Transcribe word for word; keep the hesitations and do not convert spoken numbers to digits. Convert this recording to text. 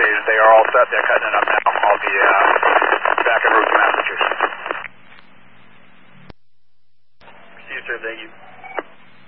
they, they are all set. They're cutting it up now. All the uh,